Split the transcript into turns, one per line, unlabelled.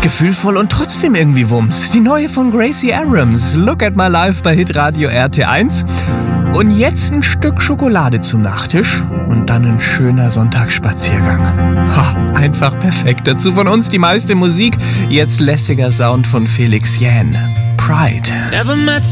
gefühlvoll und trotzdem irgendwie Wumms. Die neue von Gracie Abrams, Look at My Life bei Hitradio RT1. Und jetzt ein Stück Schokolade zum Nachtisch und dann ein schöner Sonntagsspaziergang. Einfach perfekt. Dazu von uns die meiste Musik. Jetzt lässiger Sound von Felix Jähn. Pride.
Never met